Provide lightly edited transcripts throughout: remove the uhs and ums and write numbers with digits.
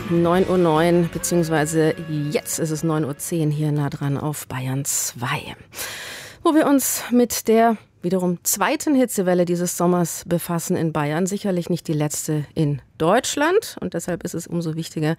9:09 Uhr, beziehungsweise jetzt ist es 9:10 Uhr hier nah dran auf Bayern 2, wo wir uns mit der wiederum zweiten Hitzewelle dieses Sommers befassen in Bayern. Sicherlich nicht die letzte in Deutschland und deshalb ist es umso wichtiger,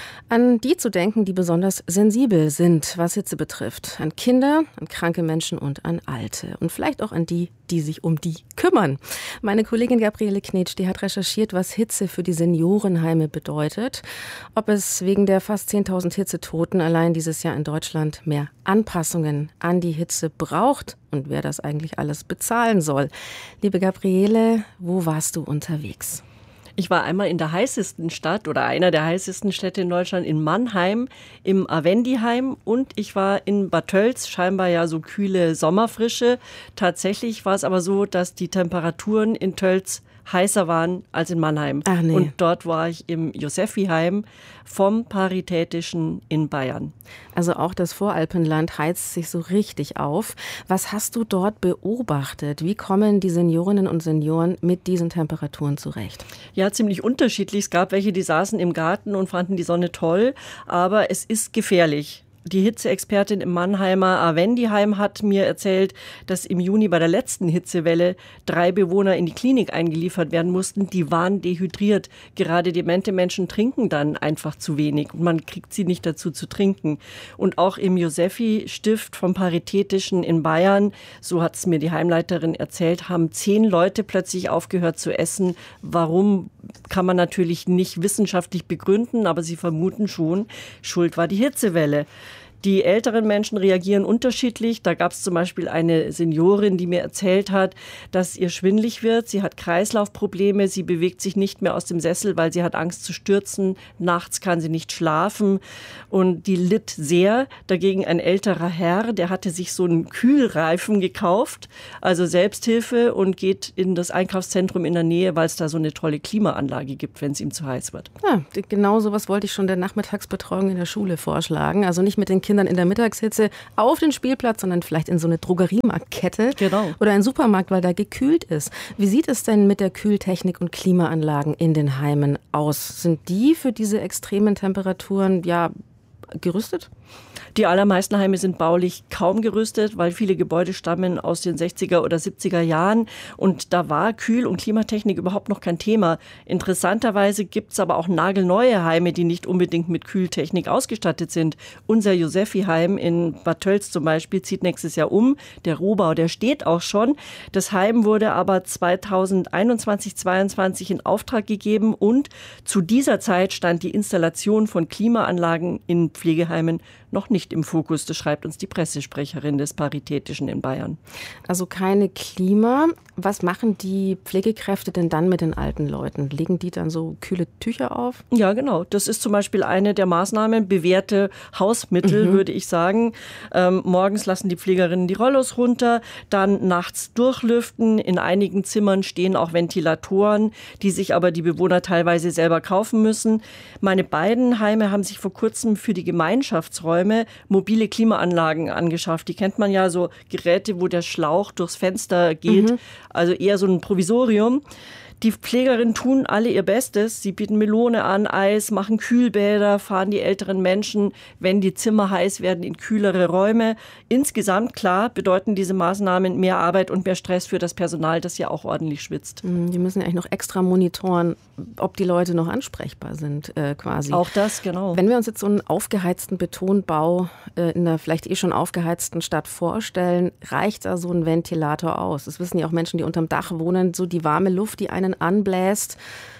an die zu denken, die besonders sensibel sind, was Hitze betrifft. An Kinder, an kranke Menschen und an Alte. Und vielleicht auch an die, die sich um die kümmern. Meine Kollegin Gabriele Knetsch, die hat recherchiert, was Hitze für die Seniorenheime bedeutet. Ob es wegen der fast 10.000 Hitzetoten allein dieses Jahr in Deutschland mehr Anpassungen an die Hitze braucht und wer das eigentlich alles bezahlen soll. Liebe Gabriele, wo warst du unterwegs? Ich war einmal in der heißesten Stadt oder einer der heißesten Städte in Deutschland, in Mannheim, im Avendiheim, und ich war in Bad Tölz, scheinbar ja so kühle Sommerfrische. Tatsächlich war es aber so, dass die Temperaturen in Tölz heißer waren als in Mannheim. Ach nee. Und dort war ich im Josephiheim vom Paritätischen in Bayern. Also auch das Voralpenland heizt sich so richtig auf. Was hast du dort beobachtet? Wie kommen die Seniorinnen und Senioren mit diesen Temperaturen zurecht? Ja, ziemlich unterschiedlich. Es gab welche, die saßen im Garten und fanden die Sonne toll, aber es ist gefährlich. Die Hitzeexpertin im Mannheimer Avendiheim hat mir erzählt, dass im Juni bei der letzten Hitzewelle 3 Bewohner in die Klinik eingeliefert werden mussten. Die waren dehydriert. Gerade demente Menschen trinken dann einfach zu wenig und man kriegt sie nicht dazu zu trinken. Und auch im Josephi-Stift vom Paritätischen in Bayern, so hat es mir die Heimleiterin erzählt, haben 10 Leute plötzlich aufgehört zu essen. Warum, kann man natürlich nicht wissenschaftlich begründen, aber sie vermuten schon, Schuld war die Hitzewelle. Die älteren Menschen reagieren unterschiedlich. Da gab es zum Beispiel eine Seniorin, die mir erzählt hat, dass ihr schwindelig wird. Sie hat Kreislaufprobleme. Sie bewegt sich nicht mehr aus dem Sessel, weil sie hat Angst zu stürzen. Nachts kann sie nicht schlafen. Und die litt sehr. Dagegen ein älterer Herr, der hatte sich so einen Kühlreifen gekauft, also Selbsthilfe, und geht in das Einkaufszentrum in der Nähe, weil es da so eine tolle Klimaanlage gibt, wenn es ihm zu heiß wird. Ja, genau sowas wollte ich schon der Nachmittagsbetreuung in der Schule vorschlagen. Also nicht mit den Kindern in der Mittagshitze auf den Spielplatz, sondern vielleicht in so eine Drogeriemarktkette oder einen Supermarkt, weil da gekühlt ist. Wie sieht es denn mit der Kühltechnik und Klimaanlagen in den Heimen aus? Sind die für diese extremen Temperaturen gerüstet? Die allermeisten Heime sind baulich kaum gerüstet, weil viele Gebäude stammen aus den 60er oder 70er Jahren. Und da war Kühl- und Klimatechnik überhaupt noch kein Thema. Interessanterweise gibt es aber auch nagelneue Heime, die nicht unbedingt mit Kühltechnik ausgestattet sind. Unser Josephiheim in Bad Tölz zum Beispiel zieht nächstes Jahr um. Der Rohbau, der steht auch schon. Das Heim wurde aber 2021, 2022 in Auftrag gegeben. Und zu dieser Zeit stand die Installation von Klimaanlagen in Pflegeheimen noch nicht im Fokus. Das schreibt uns die Pressesprecherin des Paritätischen in Bayern. Also keine Klima. Was machen die Pflegekräfte denn dann mit den alten Leuten? Legen die dann so kühle Tücher auf? Ja, genau. Das ist zum Beispiel eine der Maßnahmen, bewährte Hausmittel, würde ich sagen. Morgens lassen die Pflegerinnen die Rollos runter, dann nachts durchlüften. In einigen Zimmern stehen auch Ventilatoren, die sich aber die Bewohner teilweise selber kaufen müssen. Meine beiden Heime haben sich vor kurzem für die Gemeinschaftsräume mobile Klimaanlagen angeschafft. Die kennt man ja, so Geräte, wo der Schlauch durchs Fenster geht. Also eher so ein Provisorium. Die Pflegerinnen tun alle ihr Bestes. Sie bieten Melone an, Eis, machen Kühlbäder, fahren die älteren Menschen, wenn die Zimmer heiß werden, in kühlere Räume. Insgesamt, klar, bedeuten diese Maßnahmen mehr Arbeit und mehr Stress für das Personal, das ja auch ordentlich schwitzt. Die müssen ja eigentlich noch extra monitoren, ob die Leute noch ansprechbar sind, quasi. Auch das, genau. Wenn wir uns jetzt so einen aufgeheizten Betonbau in einer vielleicht schon aufgeheizten Stadt vorstellen, reicht da so ein Ventilator aus? Das wissen ja auch Menschen, die unterm Dach wohnen, so die warme Luft, die einen anbläst.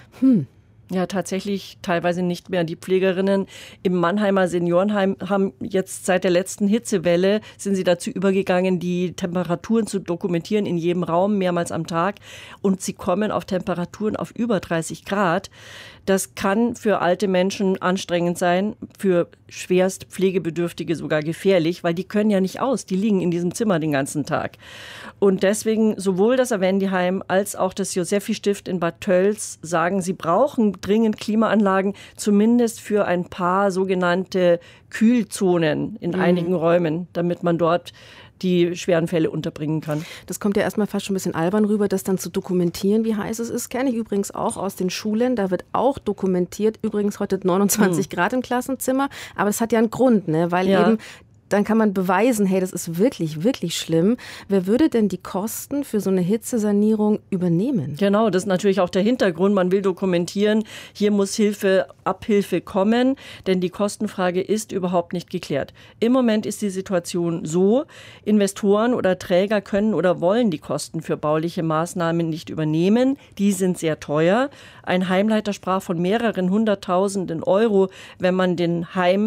Ja, tatsächlich teilweise nicht mehr. Die Pflegerinnen im Mannheimer Seniorenheim haben jetzt seit der letzten Hitzewelle, sind sie dazu übergegangen, die Temperaturen zu dokumentieren in jedem Raum, mehrmals am Tag. Und sie kommen auf Temperaturen auf über 30 Grad. Das kann für alte Menschen anstrengend sein, für schwerst Pflegebedürftige sogar gefährlich, weil die können ja nicht aus. Die liegen in diesem Zimmer den ganzen Tag. Und deswegen sowohl das Avendiheim als auch das Josephi-Stift in Bad Tölz sagen, sie brauchen dringend Klimaanlagen, zumindest für ein paar sogenannte Kühlzonen in einigen Räumen, damit man dort die schweren Fälle unterbringen kann. Das kommt ja erstmal fast schon ein bisschen albern rüber, das dann zu dokumentieren, wie heiß es ist. Kenne ich übrigens auch aus den Schulen. Da wird auch dokumentiert. Übrigens heute 29 Grad im Klassenzimmer. Aber es hat ja einen Grund, ne? Weil eben dann kann man beweisen, hey, das ist wirklich, wirklich schlimm. Wer würde denn die Kosten für so eine Hitzesanierung übernehmen? Genau, das ist natürlich auch der Hintergrund. Man will dokumentieren, hier muss Abhilfe kommen, denn die Kostenfrage ist überhaupt nicht geklärt. Im Moment ist die Situation so, Investoren oder Träger können oder wollen die Kosten für bauliche Maßnahmen nicht übernehmen. Die sind sehr teuer. Ein Heimleiter sprach von mehreren 100.000 Euro, wenn man den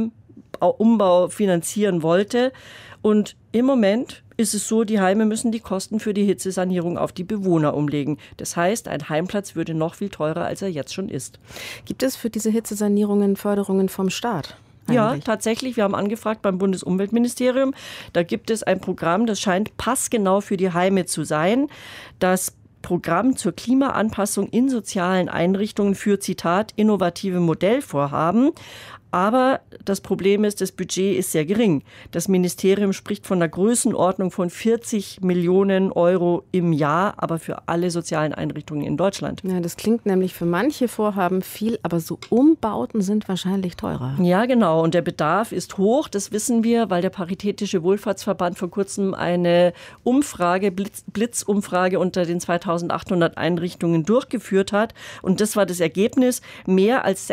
Umbau finanzieren wollte. Und im Moment ist es so, die Heime müssen die Kosten für die Hitzesanierung auf die Bewohner umlegen. Das heißt, ein Heimplatz würde noch viel teurer, als er jetzt schon ist. Gibt es für diese Hitzesanierungen Förderungen vom Staat? Ja, tatsächlich. Wir haben angefragt beim Bundesumweltministerium. Da gibt es ein Programm, das scheint passgenau für die Heime zu sein. Das Programm zur Klimaanpassung in sozialen Einrichtungen für, Zitat, innovative Modellvorhaben. Aber das Problem ist, das Budget ist sehr gering. Das Ministerium spricht von einer Größenordnung von 40 Millionen Euro im Jahr, aber für alle sozialen Einrichtungen in Deutschland. Ja, das klingt nämlich für manche Vorhaben viel, aber so Umbauten sind wahrscheinlich teurer. Ja, genau. Und der Bedarf ist hoch, das wissen wir, weil der Paritätische Wohlfahrtsverband vor kurzem eine Umfrage, Blitzumfrage unter den 2800 Einrichtungen durchgeführt hat. Und das war das Ergebnis. Mehr als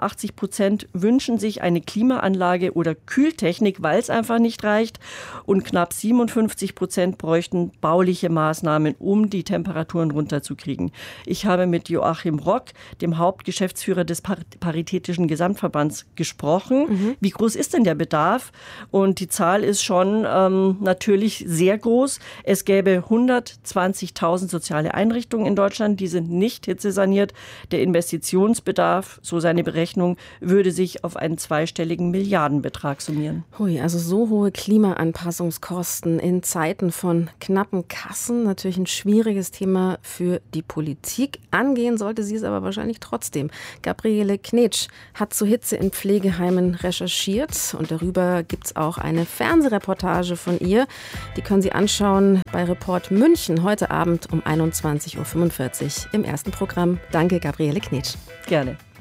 86% wünschen sich eine Klimaanlage oder Kühltechnik, weil es einfach nicht reicht. Und knapp 57% bräuchten bauliche Maßnahmen, um die Temperaturen runterzukriegen. Ich habe mit Joachim Rock, dem Hauptgeschäftsführer des Paritätischen Gesamtverbands, gesprochen. Wie groß ist denn der Bedarf? Und die Zahl ist schon natürlich sehr groß. Es gäbe 120.000 soziale Einrichtungen in Deutschland, die sind nicht hitzesaniert. Der Investitionsbedarf, so seine Berechnung, würde sich auf einen zweistelligen Milliardenbetrag summieren. Hui, also so hohe Klimaanpassungskosten in Zeiten von knappen Kassen. Natürlich ein schwieriges Thema für die Politik. Angehen sollte sie es aber wahrscheinlich trotzdem. Gabriele Knetsch hat zu Hitze in Pflegeheimen recherchiert und darüber gibt es auch eine Fernsehreportage von ihr. Die können Sie anschauen bei Report München heute Abend um 21.45 Uhr im ersten Programm. Danke, Gabriele Knetsch. Gerne.